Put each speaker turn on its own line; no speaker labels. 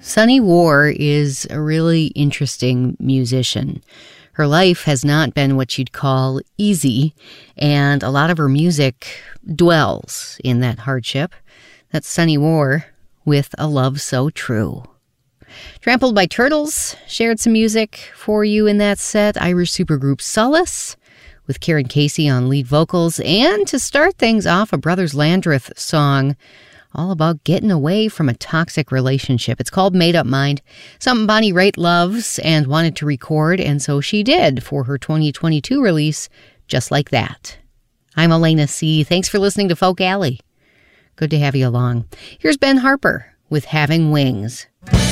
Sunny War is a really interesting musician. Her life has not been what you'd call easy, and a lot of her music dwells in that hardship. That's Sunny War with A Love So True. Trampled by Turtles shared some music for you in that set. Irish supergroup Solace with Karen Casey on lead vocals. And to start things off, a Brothers Landreth song all about getting away from a toxic relationship. It's called Made Up Mind, something Bonnie Raitt loves and wanted to record, and so she did for her 2022 release, Just Like That. I'm Elena C. Thanks for listening to Folk Alley. Good to have you along. Here's Ben Harper with Having Wings.